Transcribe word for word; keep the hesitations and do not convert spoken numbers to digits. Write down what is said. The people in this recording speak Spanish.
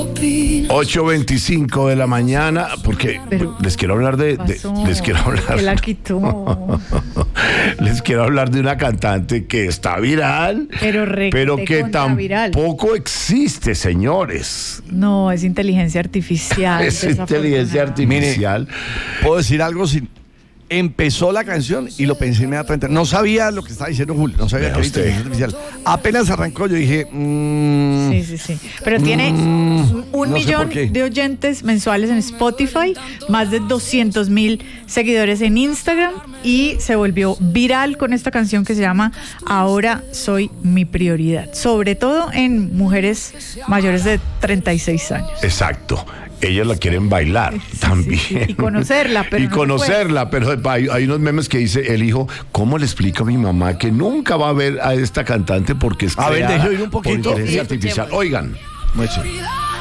ocho veinticinco de la mañana, porque Pero, les quiero hablar de, de les quiero hablar. Que la quitó. Les quiero hablar de una cantante que está viral, Pero, re, pero que viral. tampoco existe, señores. No, es inteligencia artificial. Es inteligencia artificial. Mire, puedo decir algo sin. Empezó la canción y lo pensé inmediatamente. No sabía lo que estaba diciendo Julio, no sabía Vea que era usted. inteligencia artificial. Apenas arrancó, yo dije. Mmm, Sí, sí, sí. Pero tiene Mm, un no sé millón por qué. de oyentes mensuales en Spotify, más de doscientos mil seguidores en Instagram y se volvió viral con esta canción que se llama Ahora Soy Mi Prioridad. Sobre todo en mujeres mayores de treinta y seis años. Exacto. Ellos la quieren bailar Sí, también. sí, sí. Y conocerla, pero Y no se conocerla, pero hay, hay unos memes que dice el hijo, ¿cómo le explico a mi mamá que nunca va a ver a esta cantante porque es A ver, creada deje oír un por poquito. inteligencia artificial? Oigan. muy chévere.